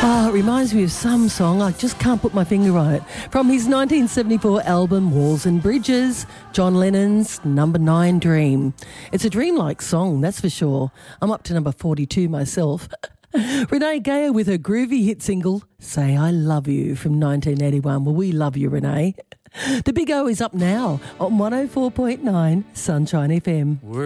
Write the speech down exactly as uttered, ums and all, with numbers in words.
Oh, it reminds me of some song. I just can't put my finger on it. From his nineteen seventy-four album Walls and Bridges, John Lennon's Number Nine Dream. It's a dreamlike song, that's for sure. I'm up to number forty-two myself. Renee Gayer with her groovy hit single, Say I Love You, from nineteen eighty-one. Well, we love you, Renee. The Big O is up now on one oh four point nine Sunshine F M.